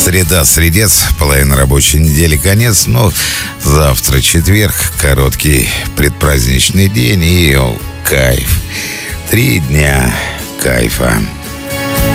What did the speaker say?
Среда, средец, половина рабочей недели, конец. Но завтра четверг, короткий предпраздничный день и кайф. 3 дня кайфа.